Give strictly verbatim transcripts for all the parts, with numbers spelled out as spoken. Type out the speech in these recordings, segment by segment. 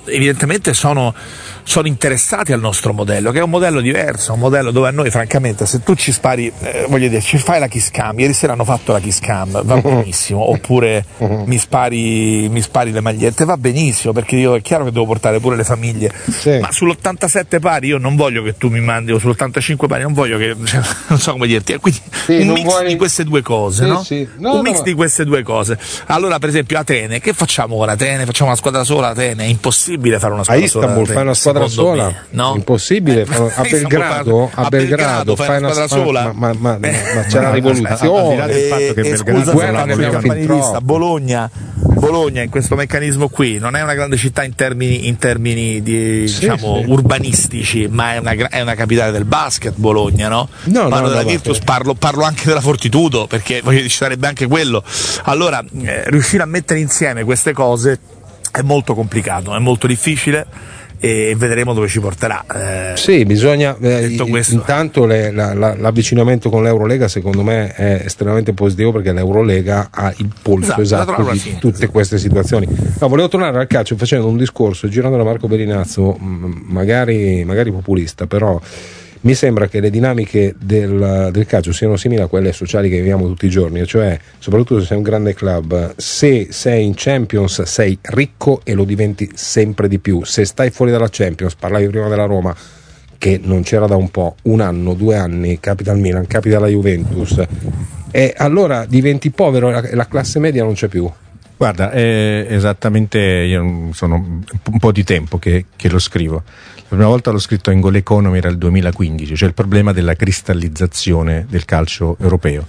evidentemente sono, sono interessati al nostro modello, che è un modello diverso, un modello dove a noi francamente se tu ci spari, eh, voglio dire, ci fai la kiss cam, ieri sera hanno fatto la kiss cam, va benissimo, oppure mi spari, mi spari le magliette, va benissimo, perché io è chiaro che devo portare pure le famiglie, sì. Ma sull'ottantasette pari io non voglio che tu mi mandi, o sull'ottantacinque pari non voglio che, cioè, non so come dirti, quindi sì, un mix vuoi... di queste due cose, sì, no? Sì. No, un no, mix no. di queste due cose. Allora per esempio Atene, che facciamo con Atene? Facciamo una squadra sola Atene? È impossibile fare una squadra a Istanbul sola. Fai una squadra sola? Me, no? Impossibile. Eh, a, Belgrado, a, a Belgrado fai una squadra sola? Ma, ma, ma, ma c'è la rivoluzione. E, fatto che e scusa, campanilista, Bologna, Bologna in questo meccanismo qui non è una grande città in termini, in termini di, sì, diciamo, sì. urbanistici, ma è una, è una capitale del basket Bologna, no? no parlo no, della no, Virtus, no. Parlo, parlo anche della Fortitudo, perché voglio, ci sarebbe anche quello. Allora, eh, riuscire a mettere insieme queste cose è molto complicato, è molto difficile e vedremo dove ci porterà. Eh, sì, bisogna eh, intanto le, la, la, l'avvicinamento con l'Eurolega secondo me è estremamente positivo, perché l'Eurolega ha il polso esatto, esatto di fine, tutte esatto. queste situazioni. No, volevo tornare al calcio facendo un discorso, girando da Marco Bellinazzo, magari, magari populista, però mi sembra che le dinamiche del, del calcio siano simili a quelle sociali che viviamo tutti i giorni, cioè soprattutto se sei un grande club, se sei in Champions sei ricco e lo diventi sempre di più, se stai fuori dalla Champions, parlavi prima della Roma che non c'era da un po', un anno, due anni, capita al Milan, capita alla Juventus, e allora diventi povero e la, la classe media non c'è più. Guarda, è esattamente, io sono un po' di tempo che, che lo scrivo. La prima volta l'ho scritto in Goal Economy, era il duemilaquindici, cioè il problema della cristallizzazione del calcio europeo,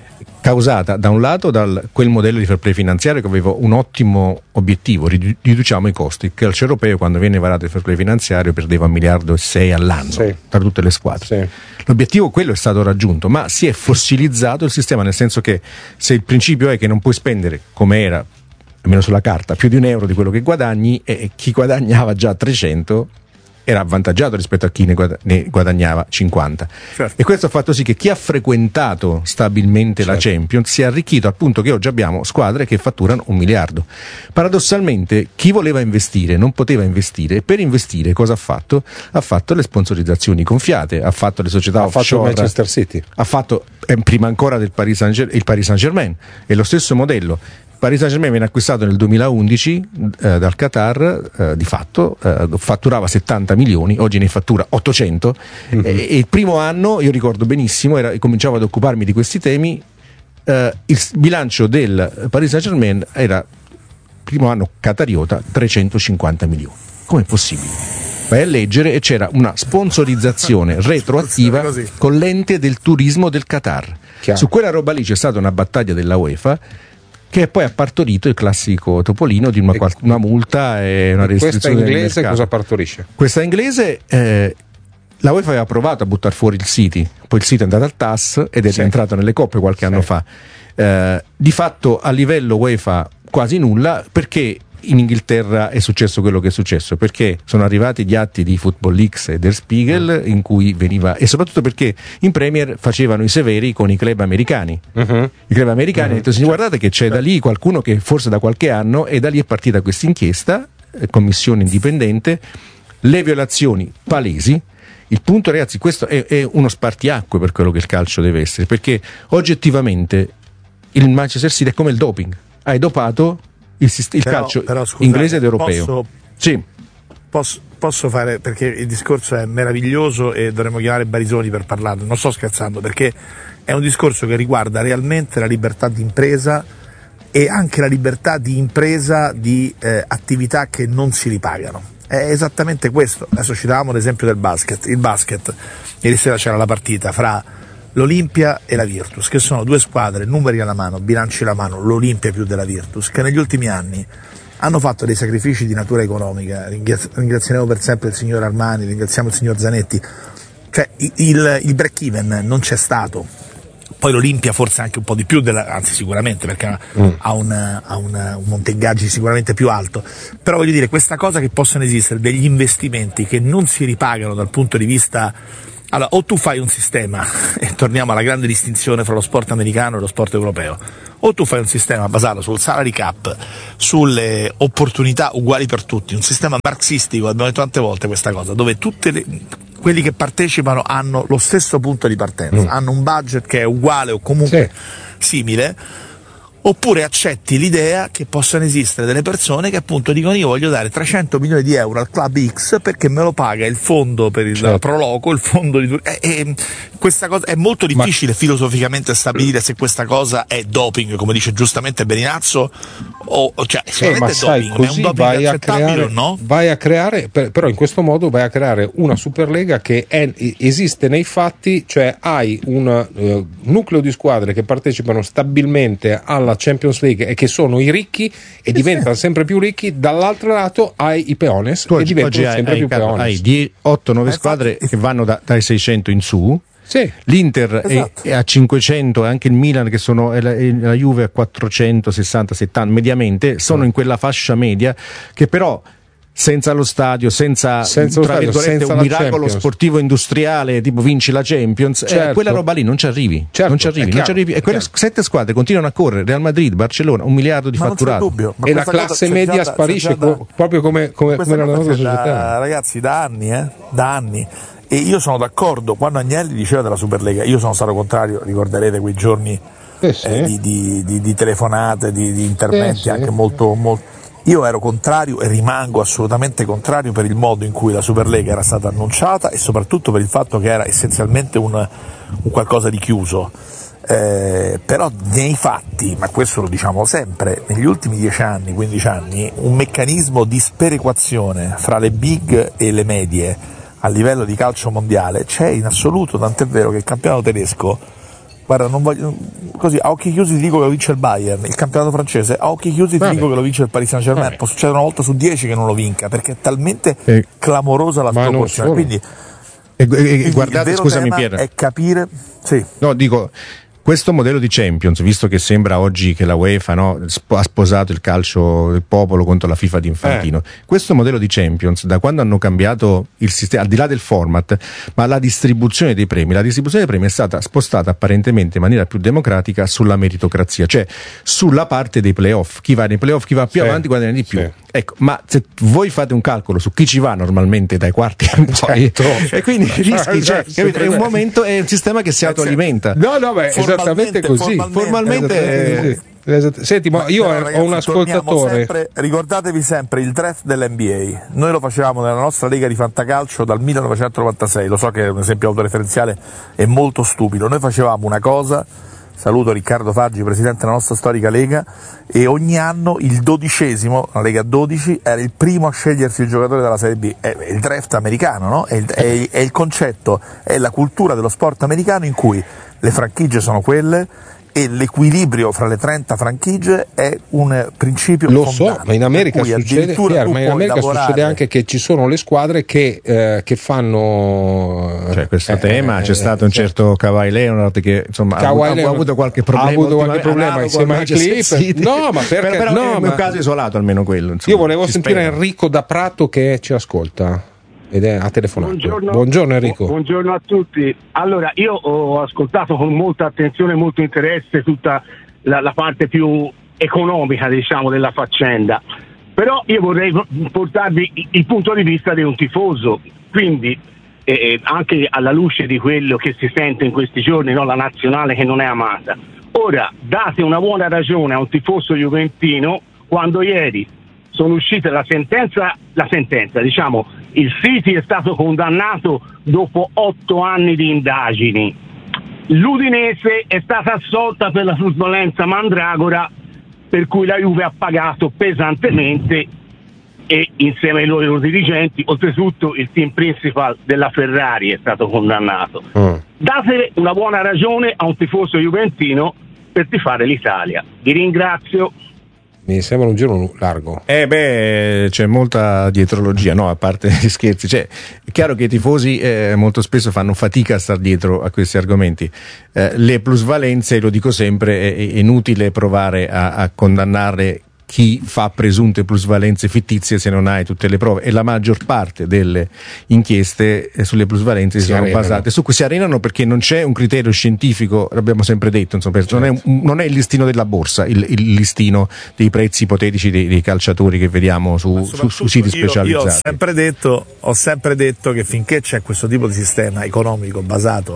causata da un lato da quel modello di fair play finanziario che aveva un ottimo obiettivo: riduciamo i costi. Il calcio europeo, quando viene varato il fair play finanziario, perdeva un miliardo e sei all'anno sì. tra tutte le squadre. Sì. L'obiettivo quello è stato raggiunto, ma si è fossilizzato il sistema, nel senso che se il principio è che non puoi spendere, come era almeno sulla carta, più di un euro di quello che guadagni, e chi guadagnava già trecento era avvantaggiato rispetto a chi ne guadagnava cinquanta. Certo. E questo ha fatto sì che chi ha frequentato stabilmente certo. la Champions si è arricchito al punto che oggi abbiamo squadre che fatturano un miliardo. Paradossalmente chi voleva investire non poteva investire, e per investire cosa ha fatto? Ha fatto le sponsorizzazioni gonfiate, ha fatto le società ha offshore, fatto Manchester City, ha fatto eh, prima ancora del Paris Saint-Germain, il Paris Saint-Germain, è lo stesso modello. Paris Saint-Germain viene acquistato nel duemilaundici eh, dal Qatar, eh, di fatto eh, fatturava settanta milioni, oggi ne fattura ottocento, mm-hmm. e, e il primo anno, io ricordo benissimo, era, cominciavo ad occuparmi di questi temi, eh, il bilancio del Paris Saint-Germain era, primo anno qatariota, trecentocinquanta milioni. Com'è possibile? Vai a leggere e c'era una sponsorizzazione retroattiva con l'ente del turismo del Qatar. Chiaro. Su quella roba lì c'è stata una battaglia della UEFA che poi ha partorito il classico topolino di una, una multa e una restrizione del mercato. Questa inglese cosa partorisce? Questa inglese eh, la UEFA aveva provato a buttare fuori il City, poi il City è andato al T A S ed è sì. entrato nelle coppe qualche sì. anno fa. Eh, di fatto a livello UEFA quasi nulla, perché in Inghilterra è successo quello che è successo, perché sono arrivati gli atti di Football Leaks e Der Spiegel in cui veniva, e soprattutto perché in Premier facevano i severi con i club americani. Uh-huh. I club americani uh-huh. hanno detto: guardate che c'è da lì qualcuno che forse da qualche anno, e da lì è partita questa inchiesta, eh, commissione indipendente, le violazioni palesi. Il punto, ragazzi, questo è, è uno spartiacque per quello che il calcio deve essere, perché oggettivamente il Manchester City è come il doping, hai dopato il, il però, calcio però, scusate, inglese ed europeo. Posso, sì. posso, posso fare, perché il discorso è meraviglioso e dovremmo chiamare Barisoni per parlarne, non sto scherzando, perché è un discorso che riguarda realmente la libertà di impresa e anche la libertà di impresa di eh, attività che non si ripagano. È esattamente questo. Adesso citavamo l'esempio del basket. Il basket, ieri sera c'era la partita fra l'Olimpia e la Virtus, che sono due squadre, numeri alla mano, bilanci alla mano, l'Olimpia più della Virtus, che negli ultimi anni hanno fatto dei sacrifici di natura economica. Ringrazi- ringrazieremo per sempre il signor Armani, ringraziamo il signor Zanetti, cioè il, il break even non c'è stato. Poi l'Olimpia forse anche un po' di più, della, anzi sicuramente, perché mm. ha, un, ha un, un monte ingaggi sicuramente più alto, però voglio dire, questa cosa che possono esistere degli investimenti che non si ripagano dal punto di vista allora, o tu fai un sistema, e torniamo alla grande distinzione fra lo sport americano e lo sport europeo, o tu fai un sistema basato sul salary cap, sulle opportunità uguali per tutti, un sistema marxistico, abbiamo detto tante volte questa cosa, dove tutte le, quelli che partecipano hanno lo stesso punto di partenza, mm. hanno un budget che è uguale o comunque sì. simile, oppure accetti l'idea che possano esistere delle persone che appunto dicono io voglio dare trecento milioni di euro al club X perché me lo paga il fondo per il certo. Proloco, il fondo di e, e questa cosa è molto difficile Ma... filosoficamente stabilire se questa cosa è doping, come dice giustamente Beninazzo, o cioè sicuramente eh, ma è doping, sai, così è un doping vai a creare, o no? Vai a creare, però in questo modo vai a creare una Superlega che è, esiste nei fatti, cioè hai un uh, nucleo di squadre che partecipano stabilmente alla Champions League e che sono i ricchi e diventano sempre più ricchi, dall'altro lato hai i peones tu e diventano hai, sempre hai, più peones. Hai otto nove squadre che vanno da, dai seicento in su. Sì, l'Inter esatto. è, è a cinquecento, e anche il Milan che sono, e la, e la Juve a quattrocentosessanta settanta mediamente, sono mm. in quella fascia media che però senza lo stadio, senza, senza, tra stadio, senza un miracolo Champions. sportivo industriale tipo vinci la Champions, certo. eh, quella roba lì non ci arrivi, certo, non ci arrivi, non ci arrivi. E quelle sette squadre continuano a correre, Real Madrid, Barcellona, un miliardo di ma fatturato dubbio, e la classe media da, sparisce da, co- proprio come, come, come la nostra società da, ragazzi da anni eh, da anni e io sono d'accordo. Quando Agnelli diceva della Superlega io sono stato contrario, ricorderete quei giorni eh sì. eh, di, di, di, di telefonate, di, di interventi eh sì. anche molto, molto. Io ero contrario e rimango assolutamente contrario per il modo in cui la Superlega era stata annunciata e soprattutto per il fatto che era essenzialmente un, un qualcosa di chiuso. Eh, però nei fatti, ma questo lo diciamo sempre, negli ultimi dieci anni, quindici anni, un meccanismo di sperequazione fra le big e le medie a livello di calcio mondiale c'è in assoluto, tant'è vero che il campionato tedesco, guarda, non voglio, così a occhi chiusi ti dico che lo vince il Bayern, il campionato francese a occhi chiusi ti Vabbè. dico che lo vince il Paris Saint-Germain. Vabbè. Può succedere una volta su dieci che non lo vinca perché è talmente eh. clamorosa la sproporzione. Quindi, e, e, guardate, scusami Pier, è capire sì. no dico questo modello di Champions, visto che sembra oggi che la UEFA no, ha sposato il calcio del popolo contro la FIFA di Infantino, eh. questo modello di Champions, da quando hanno cambiato il sistema, al di là del format, ma la distribuzione dei premi, la distribuzione dei premi è stata spostata apparentemente in maniera più democratica sulla meritocrazia, cioè sulla parte dei playoff, chi va nei playoff, chi va più sì. avanti guadagna di più. Sì. Ecco, ma se voi fate un calcolo su chi ci va normalmente dai quarti in poi, certo. e quindi rischi, cioè, capite, è un momento, è un sistema che si autoalimenta. No, no, beh, esattamente così. Formalmente, formalmente eh, senti, ma io no, ragazzi, ho un ascoltatore. Sempre, ricordatevi sempre il draft dell'N B A. Noi lo facevamo nella nostra lega di fantacalcio dal millenovecentonovantasei. Lo so che è un esempio autoreferenziale e molto stupido. Noi facevamo una cosa. Saluto Riccardo Faggi, presidente della nostra storica Lega, e ogni anno il dodicesimo, la Lega dodici, era il primo a scegliersi il giocatore della Serie B. È il draft americano, no? È il, è, è il concetto, è la cultura dello sport americano in cui le franchigie sono quelle e l'equilibrio fra le trenta franchigie è un principio lo fondante. So, ma in America succede, Pierre, ma in America lavorare... succede anche che ci sono le squadre che, eh, che fanno cioè questo eh, tema eh, c'è stato un certo Kawhi Leonard che insomma ha avuto, ha avuto qualche problema, ha avuto qualche problema insieme ai Clippers. No, ma perché però, però no, è ma... un caso isolato almeno quello, insomma, io volevo sentire spera. Enrico da Prato che ci ascolta ed è a telefonato. Buongiorno. Buongiorno Enrico. Buongiorno a tutti. Allora, io ho ascoltato con molta attenzione e molto interesse tutta la, la parte più economica, diciamo, della faccenda. Però io vorrei portarvi il punto di vista di un tifoso, quindi eh, anche alla luce di quello che si sente in questi giorni, no? La nazionale che non è amata. Ora, date una buona ragione a un tifoso juventino quando ieri sono uscite la sentenza, la sentenza, diciamo, il City è stato condannato dopo otto anni di indagini. L'Udinese è stata assolta per la fruttolenza mandragora, per cui la Juve ha pagato pesantemente e insieme ai loro dirigenti, oltretutto il team principal della Ferrari è stato condannato. Mm. Date una buona ragione a un tifoso juventino per tifare l'Italia. Vi ringrazio. Mi sembra un giro largo. Eh beh, c'è molta dietrologia, no? A parte gli scherzi. Cioè, è chiaro che i tifosi eh, molto spesso fanno fatica a star dietro a questi argomenti. Eh, le plusvalenze, lo dico sempre, è, è inutile provare a, a condannare chi fa presunte plusvalenze fittizie se non hai tutte le prove, e la maggior parte delle inchieste sulle plusvalenze si, si sono arenano. basate su cui si arenano perché non c'è un criterio scientifico, l'abbiamo sempre detto, insomma, certo. non, è un, non è il listino della borsa, il, il listino dei prezzi ipotetici dei, dei calciatori che vediamo su, su, su siti io, specializzati. Io ho sempre detto, ho sempre detto che finché c'è questo tipo di sistema economico basato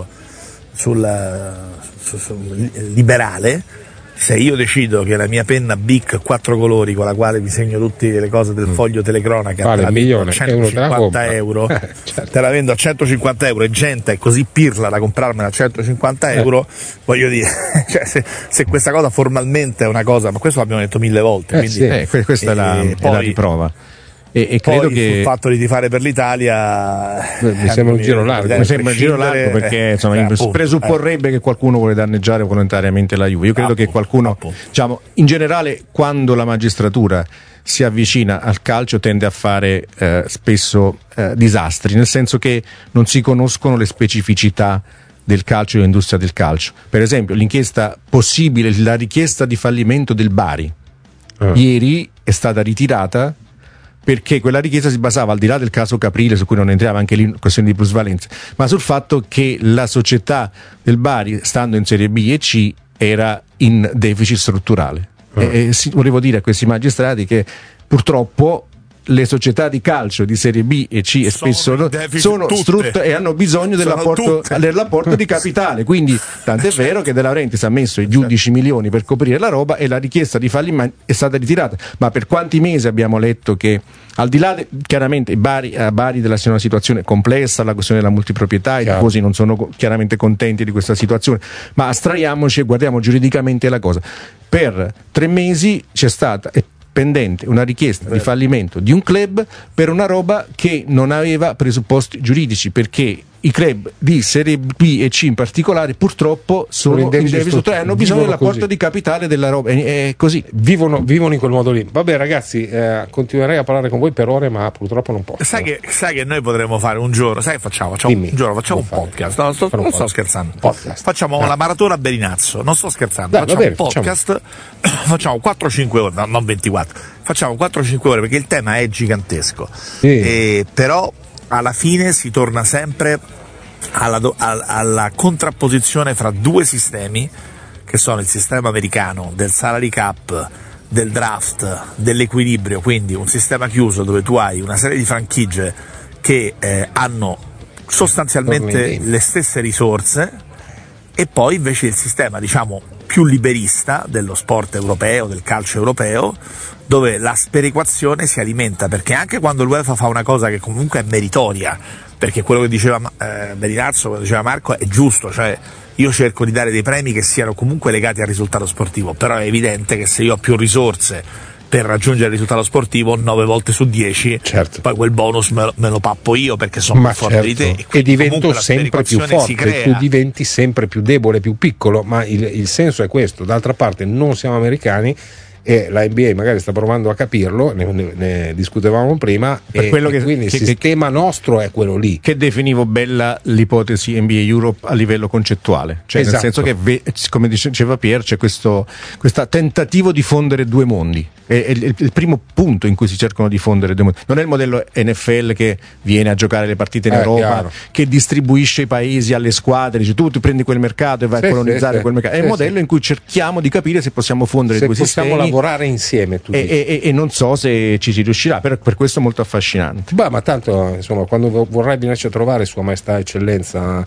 sul, su, su, liberale, se io decido che la mia penna Bic quattro colori con la quale mi segno tutte le cose del foglio telecronaca vale te la milione, a centocinquanta euro, eh, certo. te la vendo a centocinquanta euro e gente è così pirla da comprarmela a centocinquanta euro, eh. voglio dire, cioè, se, se questa cosa formalmente è una cosa, ma questo l'abbiamo detto mille volte, eh, quindi, sì. eh, questa è la, poi, è la riprova. E, e credo poi che sul fatto di tifare per l'Italia mi sembra un giro largo, mi sembra un giro largo perché insomma, eh, appunto, presupporrebbe eh. che qualcuno vuole danneggiare volontariamente la Juve. Io credo appunto, che qualcuno, appunto. diciamo, in generale, quando la magistratura si avvicina al calcio tende a fare eh, spesso eh, disastri, nel senso che non si conoscono le specificità del calcio e dell'industria del calcio. Per esempio, l'inchiesta possibile, la richiesta di fallimento del Bari eh. ieri è stata ritirata perché quella richiesta si basava, al di là del caso Caprile, su cui non entriava anche lì questione di plusvalenza, ma sul fatto che la società del Bari, stando in Serie B e C, era in deficit strutturale. Oh. E, e si, volevo dire a questi magistrati che purtroppo le società di calcio di Serie B e C e spesso sono strutte e hanno bisogno dell'apporto, dell'apporto di capitale, quindi tant'è vero che De Laurentiis ha messo i giudici milioni per coprire la roba e la richiesta di fallimento è stata ritirata. Ma per quanti mesi abbiamo letto che, al di là de, chiaramente Bari, a Bari della una situazione complessa, la questione della multiproprietà, i tifosi non sono chiaramente contenti di questa situazione, ma astraiamoci e guardiamo giuridicamente la cosa. Per tre mesi c'è stata e pendente una richiesta di fallimento di un club per una roba che non aveva presupposti giuridici, perché i club di Serie B e C in particolare purtroppo sono in debito e hanno bisogno dell'apporto così. di capitale della roba, è così, vivono, vivono in quel modo lì. Vabbè ragazzi, eh, continuerei a parlare con voi per ore, ma purtroppo non posso. Sai che, sai che noi potremmo fare un giorno, sai che facciamo? Facciamo Dimmi, un giorno, facciamo un podcast, no, sto, non un sto scherzando, podcast. facciamo ah. la maratona a Berinazzo, non sto scherzando, Dai, facciamo bene, un podcast, facciamo, facciamo quattro cinque ore, no, non ventiquattro, facciamo quattro cinque ore perché il tema è gigantesco, sì. e, però alla fine si torna sempre alla, alla, alla contrapposizione fra due sistemi, che sono il sistema americano del salary cap, del draft, dell'equilibrio, quindi un sistema chiuso dove tu hai una serie di franchigie che eh, hanno sostanzialmente le stesse risorse, e poi invece il sistema, diciamo, più liberista dello sport europeo, del calcio europeo, dove la sperequazione si alimenta, perché anche quando l'UEFA fa una cosa che comunque è meritoria, perché quello che diceva eh, Berinazzo, quello che diceva Marco è giusto, cioè io cerco di dare dei premi che siano comunque legati al risultato sportivo, però è evidente che se io ho più risorse per raggiungere il risultato sportivo nove volte su dieci, certo. poi quel bonus me lo, me lo pappo io perché sono ma più forte certo. di te, e, e divento sempre più forte, tu diventi sempre più debole, più piccolo, ma il, il senso è questo. D'altra parte non siamo americani e la N B A magari sta provando a capirlo, ne, ne, ne discutevamo prima, per e, quello che, e quindi che, il sistema che, nostro è quello lì. Che definivo bella l'ipotesi N B A Europe a livello concettuale, cioè esatto. nel senso che, come diceva Pier, c'è questo tentativo di fondere due mondi. È, è il, il primo punto in cui si cercano di fondere due mondi. Non è il modello N F L che viene a giocare le partite in eh, Europa, chiaro. che distribuisce i paesi alle squadre, dice tu ti prendi quel mercato e vai sì, a colonizzare sì, quel mercato. È sì, il modello sì. in cui cerchiamo di capire se possiamo fondere se due sistemi, lavorare insieme, tu e, e, e non so se ci si riuscirà, per, per questo è molto affascinante. Beh, ma tanto insomma, quando vorrai venirci a trovare Sua Maestà Eccellenza,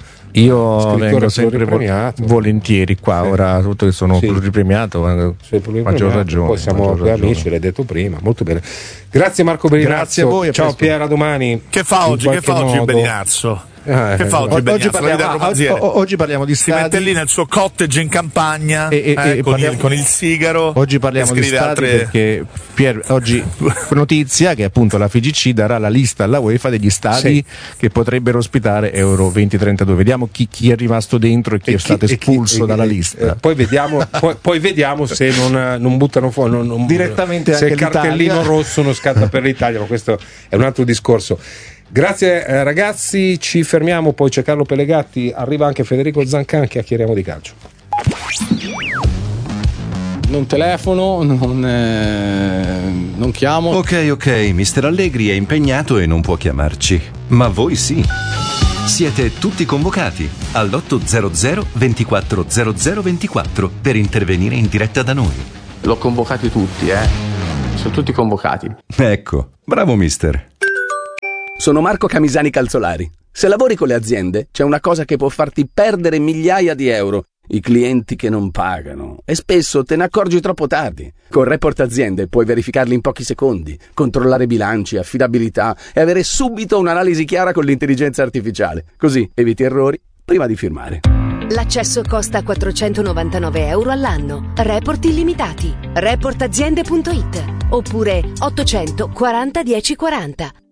io vengo sempre vo- volentieri qua, sì. ora tutto che sono sì. pluripremiato, maggior ragione. Poi siamo qui amici, l'hai detto prima, molto bene. Grazie Marco Berinazzo. Grazie a voi. A Ciao presto. Pier, a domani. Che fa oggi? Che fa oggi Berinazzo? Ah, che fa oggi, oggi, parliamo, oggi, oggi parliamo di stadi. Si mette lì nel suo cottage in campagna e, e, eh, e con, parliamo, il, con il sigaro. Oggi parliamo di stadi altre... perché Pier, oggi notizia che appunto la F I G C darà la lista alla UEFA degli stadi sì. che potrebbero ospitare Euro duemilatrentadue. Vediamo chi, chi è rimasto dentro e chi e è chi, stato espulso chi, dalla e, lista. Eh, poi vediamo, poi, poi vediamo se non, non buttano fuori non, non, direttamente se anche il cartellino l'Italia. rosso non scatta per l'Italia, ma questo è un altro discorso. Grazie eh, ragazzi, ci fermiamo, poi c'è Carlo Pellegatti, arriva anche Federico Zancan, chiacchieriamo di calcio. non telefono, non, eh, non chiamo. Ok, ok, mister Allegri è impegnato e non può chiamarci, ma voi sì. Siete tutti convocati all'otto hundred ventiquattro zero zero ventiquattro per intervenire in diretta da noi. L'ho convocati tutti, eh. Sono tutti convocati. Ecco, bravo mister. Sono Marco Camisani Calzolari. Se lavori con le aziende, c'è una cosa che può farti perdere migliaia di euro. I clienti che non pagano. E spesso te ne accorgi troppo tardi. Con Report Aziende puoi verificarli in pochi secondi, controllare bilanci, affidabilità e avere subito un'analisi chiara con l'intelligenza artificiale. Così eviti errori prima di firmare. L'accesso costa quattrocentonovantanove euro all'anno. Report illimitati. report aziende punto it oppure ottocento quaranta dieci quaranta.